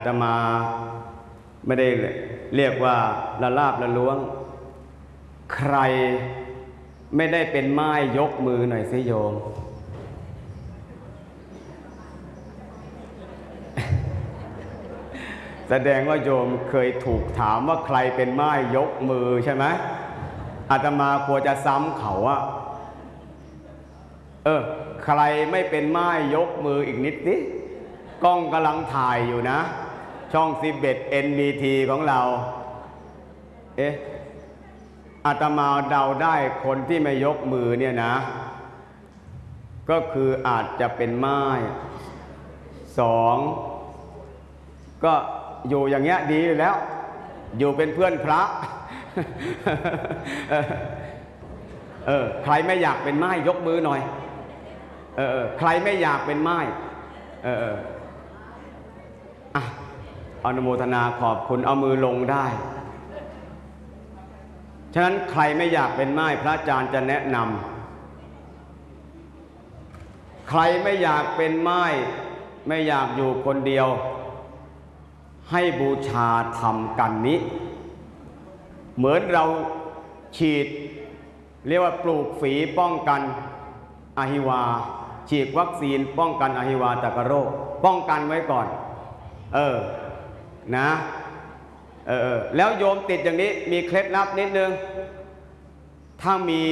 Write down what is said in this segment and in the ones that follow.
อาตมาไม่ได้เรียกว่าละลาบละล้วงใครไม่ได้เป็นไม้ยกมือหน่อยสิโยม แสดงว่าโยมเคยถูกถามว่าใครเป็นไม้ยกมือใช่ไหมอาตมากลัวจะซ้ำเขาอะใครไม่เป็นไม้ยกมืออีกนิดนิดกล้องกำลังถ่ายอยู่นะช่อง11 NBT ของเราอาตมาเดาได้คนที่ไม่ยกมือเนี่ยนะก็คืออาจจะเป็นไม้2ก็อยู่อย่างเงี้ยดีอยู่แล้วอยู่เป็นเพื่อนพระ ใครไม่อยากเป็นไม้ยกมือหน่อยใครไม่อยากเป็นไม้อนุโมทนาขอบคุณเอามือลงได้ฉะนั้นใครไม่อยากเป็นไม้พระอาจารย์จะแนะนำใครไม่อยากเป็นไม้ไม่อยากอยู่คนเดียวให้บูชาธรรมกันนี้เหมือนเราฉีดเรียกว่าปลูกฝีป้องกันอหิวาฉีดวัคซีนป้องกันอหิวาตกโรคป้องกันไว้ก่อนนะแล้วโยมติดอย่างนี้มีเคล็ดลับนิดนึงถ้ามี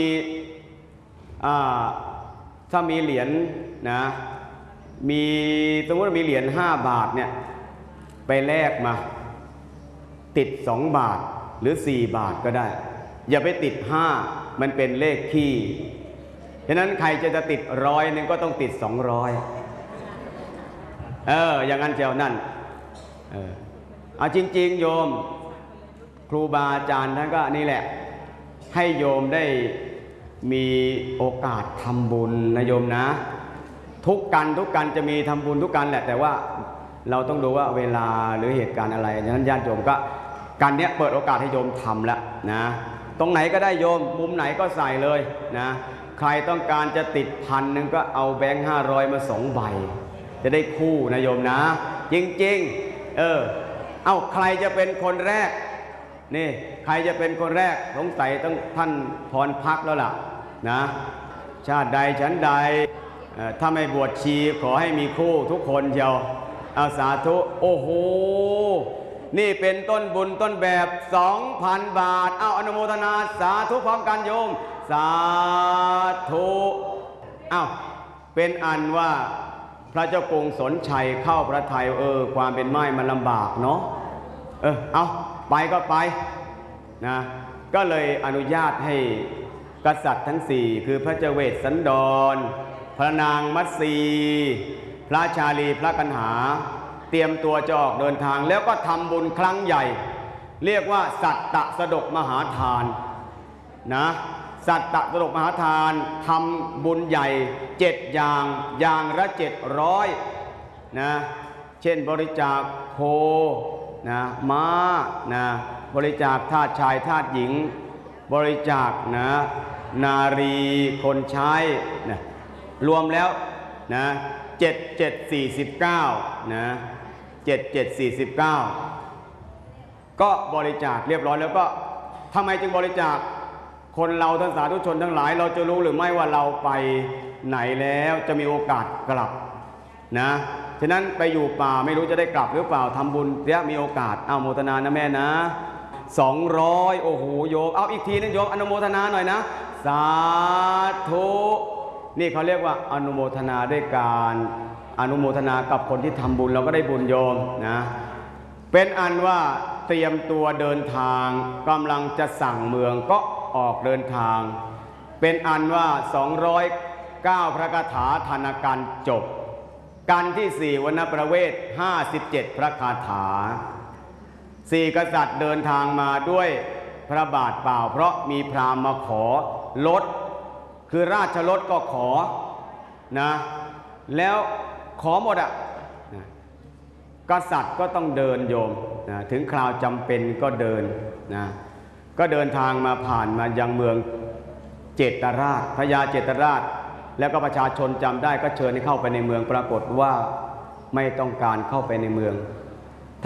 เหรียญนะมีสมมติมีเหรียญ5 บาทเนี่ยไปแลกมาติด2 บาทหรือ4 บาทก็ได้อย่าไปติด5มันเป็นเลขขี้ฉะนั้นใครจะติด100นึงก็ต้องติด200อย่างนั้นเจ้านั่นเอาจริงๆโยมครูบาอาจารย์ท่านก็นี่แหละให้โยมได้มีโอกาสทำบุญนะโยมนะทุกกันจะมีทำบุญทุกกันแหละแต่ว่าเราต้องดูว่าเวลาหรือเหตุการณ์อะไรฉะนั้นญาติโยมก็การเนี้ยเปิดโอกาสให้โยมทำแล้วนะตรงไหนก็ได้โยมมุมไหนก็ใส่เลยนะใครต้องการจะติด1,000ก็เอาแบงค์500มา2 ใบจะได้คู่นะโยมนะจริงๆใครจะเป็นคนแรกนี่ใครจะเป็นคนแรกสงสัยต้องท่านพรพักแล้วล่ะนะชาติใดชั้นใดถ้าไม่บวชชีขอให้มีคู่ทุกคนเชียวเอาสาธุโอ้โหนี่เป็นต้นบุญต้นแบบ 2,000 บาทเอาอนุโมทนาสาธุพร้อมกันโยมสาธุเป็นอันว่าพระเจ้ากรุงสนชัยเข้าพระทัยความเป็นไม้มันลำบากเนาะเอาไปก็ไปนะก็เลยอนุญาตให้กษัตริย์ทั้ง4คือพระเจเวสสันดรพระนางมัตสีพระชาลีพระกันหาเตรียมตัวจะออกเดินทางแล้วก็ทำบุญครั้งใหญ่เรียกว่าสัตตสดกมหาทานนะสัตตสดกมหาทานทำบุญใหญ่7 อย่างละ700นะเช่นบริจาคโคนะม้านะบริจาคทาสชายทาสหญิงบริจาคนะนารีคนใช้นะรวมแล้วนะ7749นะ7749ก็บริจาคเรียบร้อยแล้วก็ทำไมจึงบริจาคคนเราท่านสาธุชนทั้งหลายเราจะรู้หรือไม่ว่าเราไปไหนแล้วจะมีโอกาสกลับนะฉะนั้นไปอยู่ป่าไม่รู้จะได้กลับหรือเปล่าทำบุญเดี๋ยวมีโอกาสเอาโมทนานะแม่นะ200โอ้โหโยมเอาอีกทีนึงโยมอนุโมทนาหน่อยนะสาธุนี่เขาเรียกว่าอนุโมทนาด้วยการอนุโมทนากับคนที่ทำบุญเราก็ได้บุญโยมนะเป็นอันว่าเตรียมตัวเดินทางกำลังจะสั่งเมืองก็ออกเดินทางเป็นอันว่า209พระคาถาธนการจบกันที่4วรรณประเวท57พระคาถา4กษัตริย์เดินทางมาด้วยพระบาทเปล่าเพราะมีพราหมณ์มาขอรถคือราชรถก็ขอนะแล้วขอหมดกษัตริย์ก็ต้องเดินโยมนะถึงคราวจำเป็นก็เดินนะก็เดินทางมาผ่านมายังเมืองเจตราชพญาเจตราชแล้วก็ประชาชนจำได้ก็เชิญให้เข้าไปในเมืองปรากฏว่าไม่ต้องการเข้าไปในเมือง